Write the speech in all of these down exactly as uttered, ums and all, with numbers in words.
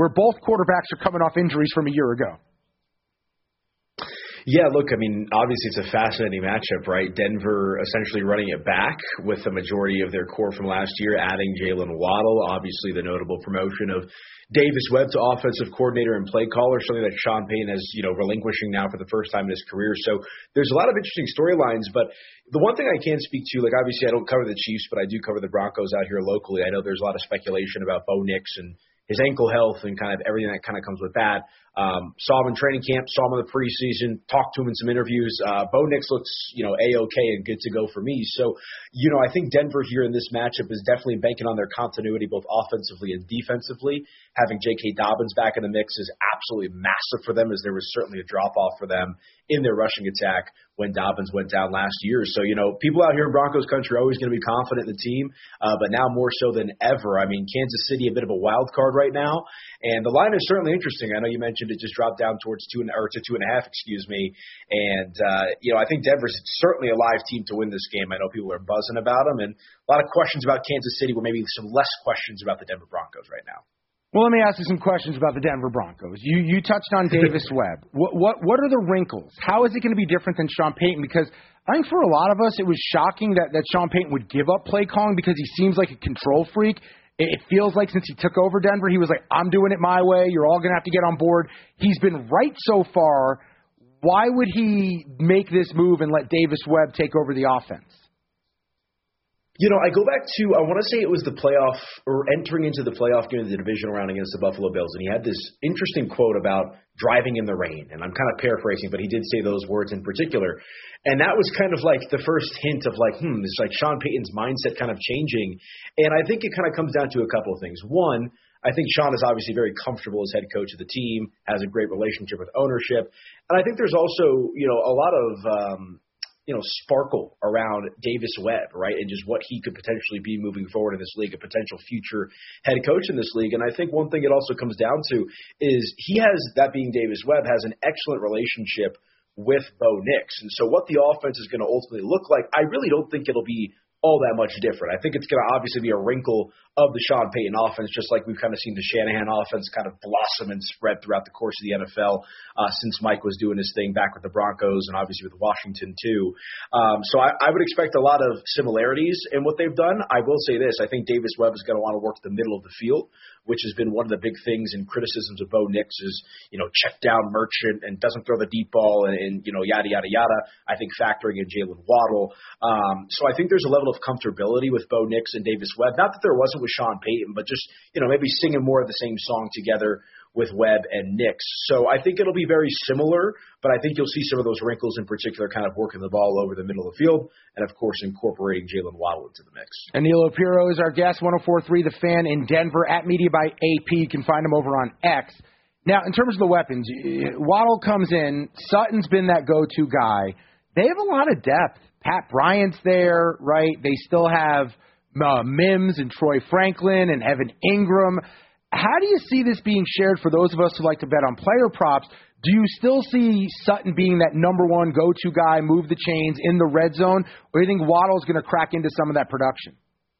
where both quarterbacks are coming off injuries from a year ago. Yeah, look, I mean, obviously it's a fascinating matchup, right? Denver essentially running it back with the majority of their core from last year, adding Jalen Waddle, obviously the notable promotion of Davis Webb to offensive coordinator and play caller, something that Sean Payton is, you know, relinquishing now for the first time in his career. So there's a lot of interesting storylines, but the one thing I can speak to, like obviously I don't cover the Chiefs, but I do cover the Broncos out here locally. I know there's a lot of speculation about Bo Nix and his ankle health and kind of everything that kind of comes with that. Um, saw him in training camp, saw him in the preseason, talked to him in some interviews. Uh, Bo Nix looks, you know, A-OK and good to go for me. So, you know, I think Denver here in this matchup is definitely banking on their continuity both offensively and defensively. Having J K. Dobbins back in the mix is absolutely massive for them, as there was certainly a drop-off for them in their rushing attack when Dobbins went down last year. So, you know, people out here in Broncos country are always going to be confident in the team, uh, but now more so than ever. I mean, Kansas City, a bit of a wild card right now, and the line is certainly interesting. I know you mentioned it just dropped down towards two and or to two and a half, excuse me. And uh, you know, I think Denver's certainly a live team to win this game. I know people are buzzing about them, and a lot of questions about Kansas City, but maybe some less questions about the Denver Broncos right now. Well, let me ask you some questions about the Denver Broncos. You you touched on Davis Webb. What what what are the wrinkles? How is it going to be different than Sean Payton? Because I think for a lot of us, it was shocking that, that Sean Payton would give up play calling because he seems like a control freak. It feels like since he took over Denver, he was like, I'm doing it my way. You're all going to have to get on board. He's been right so far. Why would he make this move and let Davis Webb take over the offense? You know, I go back to, I want to say it was the playoff, or entering into the playoff game of the divisional round against the Buffalo Bills, and he had this interesting quote about driving in the rain, and I'm kind of paraphrasing, but he did say those words in particular, and that was kind of like the first hint of like, hmm, it's like Sean Payton's mindset kind of changing, and I think it kind of comes down to a couple of things. One, I think Sean is obviously very comfortable as head coach of the team, has a great relationship with ownership, and I think there's also, you know, a lot of um, you know, sparkle around Davis Webb, right, and just what he could potentially be moving forward in this league, a potential future head coach in this league. And I think one thing it also comes down to is he has, that being Davis Webb, has an excellent relationship with Bo Nix. And so what the offense is going to ultimately look like, I really don't think it'll be all that much different. I think it's going to obviously be a wrinkle of the Sean Payton offense, just like we've kind of seen the Shanahan offense kind of blossom and spread throughout the course of the N F L uh, since Mike was doing his thing back with the Broncos and obviously with Washington too. Um, so I, I would expect a lot of similarities in what they've done. I will say this, I think Davis Webb is going to want to work the middle of the field, which has been one of the big things and criticisms of Bo Nix is, you know, check down merchant and doesn't throw the deep ball and, and you know, yada, yada, yada. I think factoring in Jalen Waddle. Um, so I think there's a level of comfortability with Bo Nix and Davis Webb. Not that there wasn't with Sean Payton, but just, you know, maybe singing more of the same song together with Webb and Nix. So I think it'll be very similar, but I think you'll see some of those wrinkles in particular kind of working the ball over the middle of the field and, of course, incorporating Jalen Waddle into the mix. Aniello Piro is our guest, one oh four point three The Fan in Denver, at Media by A P. You can find him over on X. Now, in terms of the weapons, Waddle comes in. Sutton's been that go-to guy. They have a lot of depth. Pat Bryant's there, right? They still have uh, Mims and Troy Franklin and Evan Ingram. How do you see this being shared for those of us who like to bet on player props? Do you still see Sutton being that number one go-to guy, move the chains in the red zone, or do you think Waddle's going to crack into some of that production?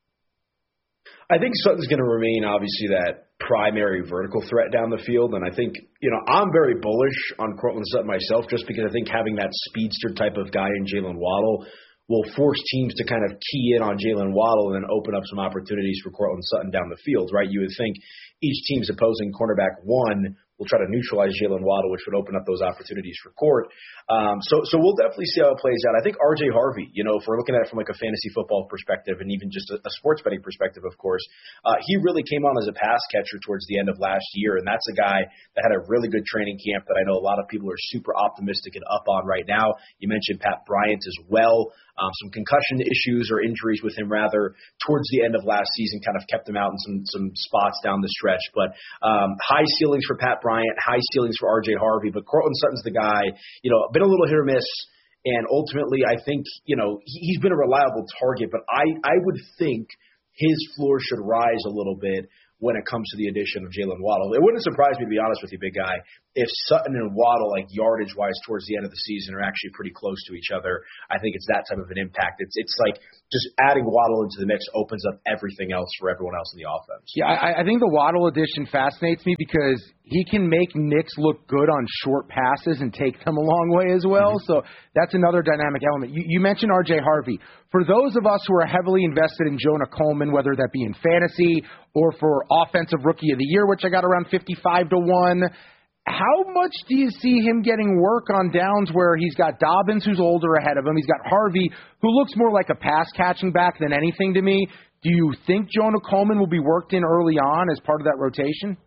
I think Sutton's going to remain, obviously, that primary vertical threat down the field. And I think, you know, I'm very bullish on Courtland Sutton myself just because I think having that speedster type of guy in Jalen Waddle will force teams to kind of key in on Jalen Waddle and then open up some opportunities for Courtland Sutton down the field, right? You would think each team's opposing cornerback one will try to neutralize Jalen Waddle, which would open up those opportunities for Court. Um, so so we'll definitely see how it plays out. I think R J Harvey, you know, if we're looking at it from like a fantasy football perspective and even just a, a sports betting perspective, of course, uh, he really came on as a pass catcher towards the end of last year, and that's a guy that had a really good training camp that I know a lot of people are super optimistic and up on right now. You mentioned Pat Bryant as well. Um, some concussion issues or injuries with him, rather, towards the end of last season kind of kept him out in some some spots down the stretch. But um, high ceilings for Pat Bryant, high ceilings for R J Harvey. But Courtland Sutton's the guy, you know, been a little hit or miss. And ultimately, I think, you know, he, he's been a reliable target. But I, I would think his floor should rise a little bit when it comes to the addition of Jalen Waddle. It wouldn't surprise me, to be honest with you, big guy, if Sutton and Waddle, like yardage-wise towards the end of the season, are actually pretty close to each other. I think it's that type of an impact. It's it's like just adding Waddle into the mix opens up everything else for everyone else in the offense. Yeah, I, I think the Waddle addition fascinates me because he can make Knicks look good on short passes and take them a long way as well. Mm-hmm. So that's another dynamic element. You, you mentioned R J Harvey. For those of us who are heavily invested in Jonah Coleman, whether that be in fantasy or for Offensive Rookie of the Year, which I got around fifty-five to one, how much do you see him getting work on downs where he's got Dobbins, who's older, ahead of him? He's got Harvey, who looks more like a pass-catching back than anything to me. Do you think Jonah Coleman will be worked in early on as part of that rotation?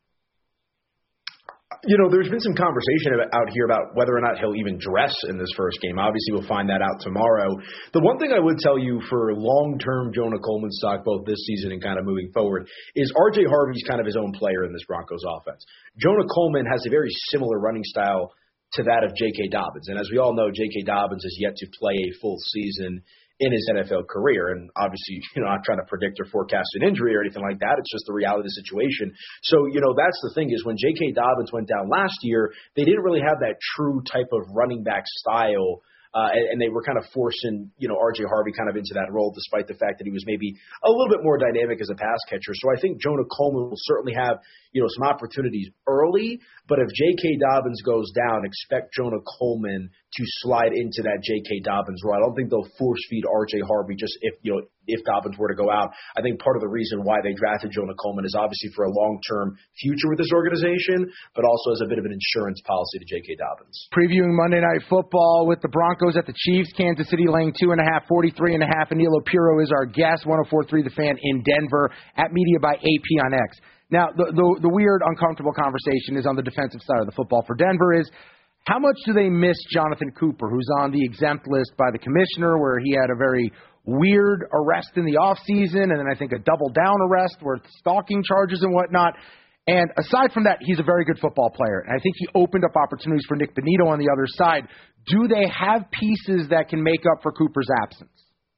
You know, there's been some conversation out here about whether or not he'll even dress in this first game. Obviously, we'll find that out tomorrow. The one thing I would tell you for long-term Jonah Coleman stock, both this season and kind of moving forward, is R J Harvey's kind of his own player in this Broncos offense. Jonah Coleman has a very similar running style to that of J K. Dobbins. And as we all know, J K. Dobbins has yet to play a full season in his N F L career. And obviously, you know, I'm not trying to predict or forecast an injury or anything like that. It's just the reality of the situation. So, you know, that's the thing is when J K. Dobbins went down last year, they didn't really have that true type of running back style. Uh, and, and they were kind of forcing, you know, R J Harvey kind of into that role, despite the fact that he was maybe a little bit more dynamic as a pass catcher. So I think Jonah Coleman will certainly have, you know, some opportunities early. But if J K. Dobbins goes down, expect Jonah Coleman to slide into that J K. Dobbins role. I don't think they'll force feed R J Harvey just if, you know, if Dobbins were to go out. I think part of the reason why they drafted Jonah Coleman is obviously for a long-term future with this organization, but also as a bit of an insurance policy to J K. Dobbins. Previewing Monday Night Football with the Broncos at the Chiefs, Kansas City laying two and a half, forty-three and a half. Anilo Piro is our guest, one oh four point three The Fan in Denver, at Media by A P on X. Now, the, the the weird, uncomfortable conversation is on the defensive side of the football for Denver is, how much do they miss Jonathan Cooper, who's on the exempt list by the commissioner, where he had a very weird arrest in the offseason, and then I think a double-down arrest with stalking charges and whatnot. And aside from that, he's a very good football player, and I think he opened up opportunities for Nick Bonito on the other side. Do they have pieces that can make up for Cooper's absence?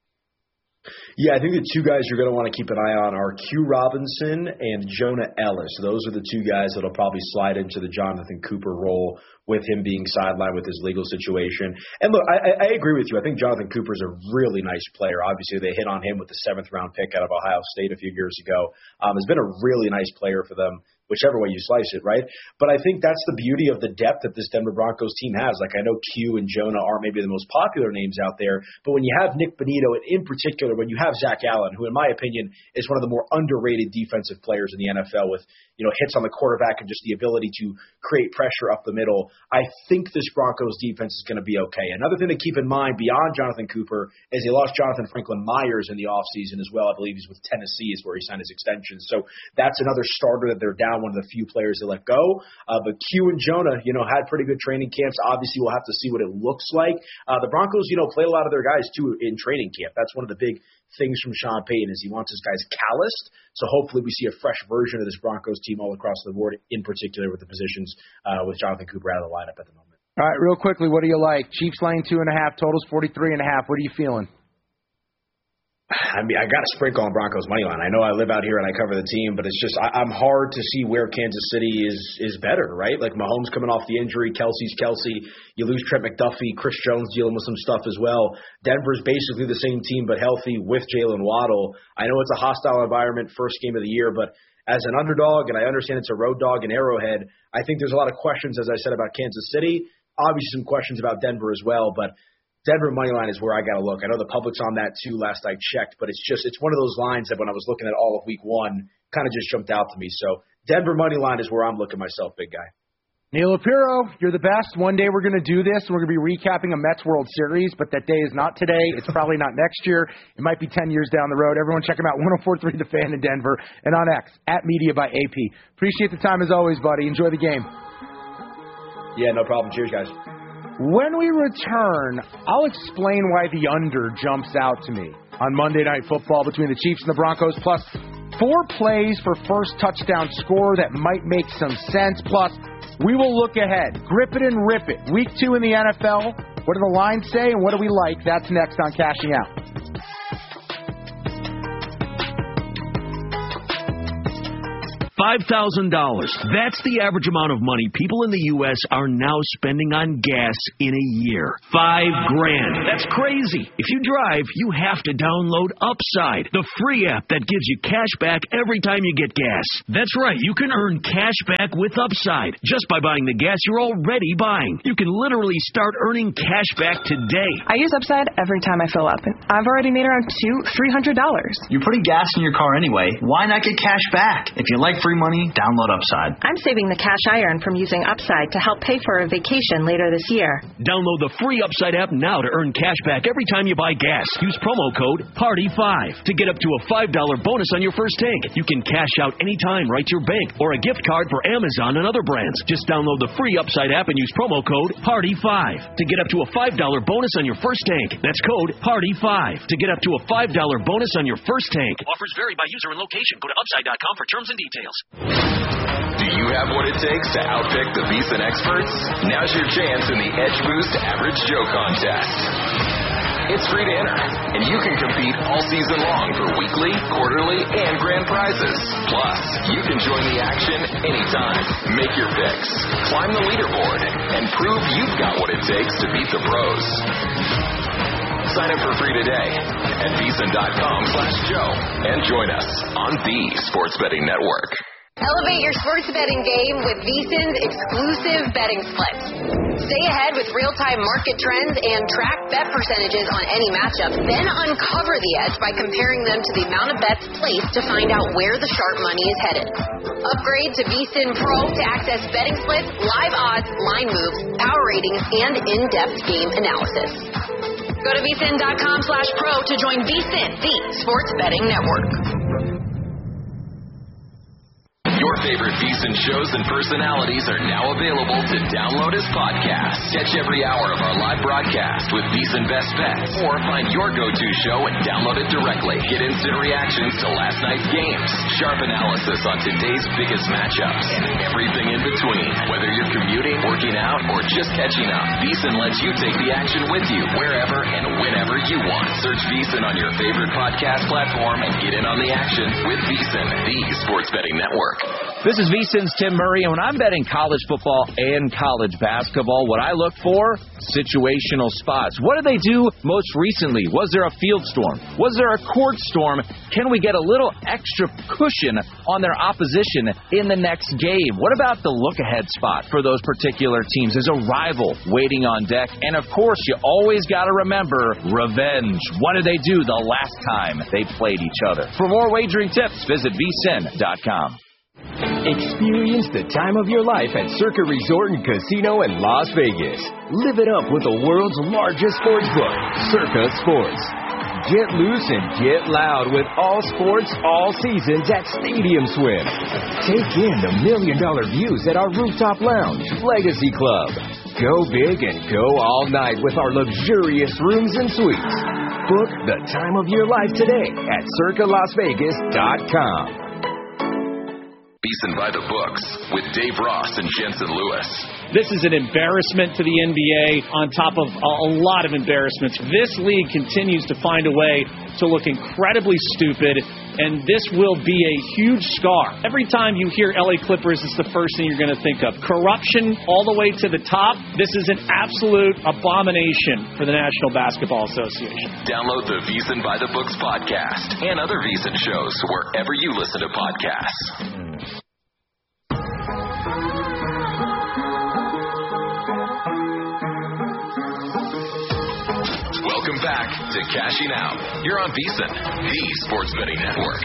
Yeah, I think the two guys you're going to want to keep an eye on are Q Robinson and Jonah Ellis. Those are the two guys that will probably slide into the Jonathan Cooper role with him being sidelined with his legal situation. And look, I, I agree with you. I think Jonathan Cooper is a really nice player. Obviously, they hit on him with the seventh round pick out of Ohio State a few years ago. Um, has been a really nice player for them, whichever way you slice it, right? But I think that's the beauty of the depth that this Denver Broncos team has. Like, I know Q and Jonah aren't maybe the most popular names out there, but when you have Nick Bonito, and in particular, when you have Zach Allen, who in my opinion is one of the more underrated defensive players in the N F L with, you know, hits on the quarterback and just the ability to create pressure up the middle, I think this Broncos defense is going to be okay. Another thing to keep in mind beyond Jonathan Cooper is they lost Jonathan Franklin Myers in the offseason as well. I believe he's with Tennessee is where he signed his extension. So that's another starter that they're down, one of the few players they let go. Uh, but Q and Jonah, you know, had pretty good training camps. Obviously, we'll have to see what it looks like. Uh, the Broncos, you know, play a lot of their guys, too, in training camp. That's one of the big things from Sean Payton is he wants his guys calloused. So hopefully we see a fresh version of this Broncos team all across the board, in particular with the positions uh, with Jonathan Cooper out of the lineup at the moment. All right, real quickly, what do you like? Chiefs laying two and a half, totals forty-three and a half. What are you feeling? I mean, I got to sprinkle on Broncos money line. I know I live out here and I cover the team, but it's just I, I'm hard to see where Kansas City is is better, right? Like Mahomes coming off the injury, Kelsey's Kelsey. You lose Trent McDuffie, Chris Jones dealing with some stuff as well. Denver's basically the same team but healthy with Jalen Waddle. I know it's a hostile environment, first game of the year, but as an underdog, and I understand it's a road dog in Arrowhead, I think there's a lot of questions, as I said, about Kansas City. Obviously some questions about Denver as well, but Denver money line is where I got to look. I know the public's on that too last I checked, but it's just it's one of those lines that when I was looking at all of week one, kind of just jumped out to me. So Denver money line is where I'm looking myself, big guy. Neil Apiro, you're the best. One day we're going to do this. We're going to be recapping a Mets World Series, but that day is not today. It's probably not next year. It might be ten years down the road. Everyone check him out, one oh four point three The Fan in Denver, and on X, at Media by A P. Appreciate the time as always, buddy. Enjoy the game. Yeah, no problem. Cheers, guys. When we return, I'll explain why the under jumps out to me on Monday Night Football between the Chiefs and the Broncos, plus four plays for first touchdown score that might make some sense. Plus, we will look ahead. Grip it and rip it. Week two in the N F L. What do the lines say and what do we like? That's next on Cashing Out. five thousand dollars. That's the average amount of money people in the U S are now spending on gas in a year. Five grand. That's crazy. If you drive, you have to download Upside, the free app that gives you cash back every time you get gas. That's right. You can earn cash back with Upside just by buying the gas you're already buying. You can literally start earning cash back today. I use Upside every time I fill up. I've already made around two, three hundred dollars. You're putting gas in your car anyway. Why not get cash back? If you like free money, download Upside. I'm saving the cash I earn from using Upside to help pay for a vacation later this year. Download the free Upside app now to earn cash back every time you buy gas. Use promo code party five to get up to a five dollar bonus on your first tank. You can cash out anytime right to your bank or a gift card for Amazon and other brands. Just download the free Upside app and use promo code party five to get up to a five dollar bonus on your first tank. That's code party five to get up to a five dollar bonus on your first tank. Offers vary by user and location. Go to upside dot com for terms and details. Do you have what it takes to outpick the VEASAN experts? Now's your chance in the Edge Boost Average Joe contest. It's free to enter, and you can compete all season long for weekly, quarterly, and grand prizes. Plus, you can join the action anytime. Make your picks, climb the leaderboard, and prove you've got what it takes to beat the pros. Sign up for free today at VEASAN dot com slash Joe and join us on the Sports Betting Network. Elevate your sports betting game with VEASAN's exclusive betting splits. Stay ahead with real-time market trends and track bet percentages on any matchup. Then uncover the edge by comparing them to the amount of bets placed to find out where the sharp money is headed. Upgrade to VEASAN Pro to access betting splits, live odds, line moves, power ratings, and in-depth game analysis. Go to VEASAN dot com slash pro to join VEASAN, the sports betting network. Your favorite VEASAN shows and personalities are now available to download as podcasts. Catch every hour of our live broadcast with VEASAN Best Bets, or find your go-to show and download it directly. Get instant reactions to last night's games, sharp analysis on today's biggest matchups, and everything in between. Whether you're commuting, working out, or just catching up, VEASAN lets you take the action with you wherever and whenever you want. Search VEASAN on your favorite podcast platform and get in on the action with VEASAN, the sports betting network. This is VEASAN's Tim Murray, and when I'm betting college football and college basketball, what I look for, situational spots. What did they do most recently? Was there a field storm? Was there a court storm? Can we get a little extra cushion on their opposition in the next game? What about the look-ahead spot for those particular teams? There's a rival waiting on deck, and of course, you always got to remember revenge. What did they do the last time they played each other? For more wagering tips, visit V E A S N dot com. Experience the time of your life at Circa Resort and Casino in Las Vegas. Live it up with the world's largest sports book, Circa Sports. Get loose and get loud with all sports, all seasons at Stadium Swim. Take in the million-dollar views at our rooftop lounge, Legacy Club. Go big and go all night with our luxurious rooms and suites. Book the time of your life today at Circa Las Vegas dot com. VEASAN by the books with Dave Ross and Jensen Lewis. This is an embarrassment to the N B A on top of a lot of embarrassments. This league continues to find a way to look incredibly stupid, and this will be a huge scar. Every time you hear L A Clippers, it's the first thing you're going to think of. Corruption all the way to the top. This is an absolute abomination for the National Basketball Association. Download the VEASAN by the Books podcast and other VEASAN shows wherever you listen to podcasts. Welcome back to Cashing Out. You're on VEASAN, the sports betting network.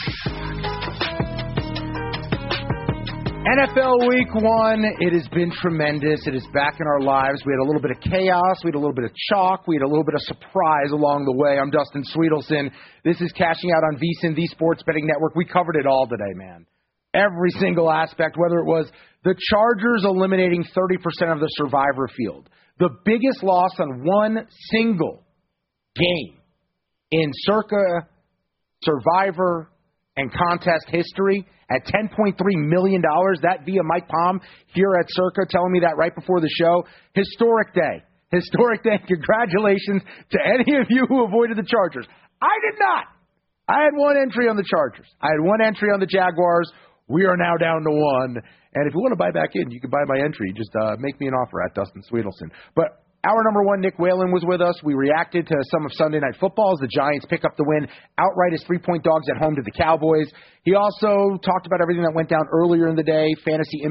N F L Week One, it has been tremendous. It is back in our lives. We had a little bit of chaos. We had a little bit of chalk. We had a little bit of surprise along the way. I'm Dustin Sweetelson. This is Cashing Out on VEASAN, the sports betting network. We covered it all today, man. Every single aspect, whether it was the Chargers eliminating thirty percent of the survivor field, the biggest loss on one single game in Circa Survivor and contest history at ten point three million dollars. That via Mike Palm here at Circa telling me that right before the show. Historic day. Historic day. Congratulations to any of you who avoided the Chargers. I did not. I had one entry on the Chargers. I had one entry on the Jaguars, We are now down to one. And if you want to buy back in, you can buy my entry. Just uh, make me an offer at Dustin Swedelson. But hour number one, Nick Whalen was with us. We reacted to some of Sunday Night Football as the Giants pick up the win outright as three-point dogs at home to the Cowboys. He also talked about everything that went down earlier in the day, fantasy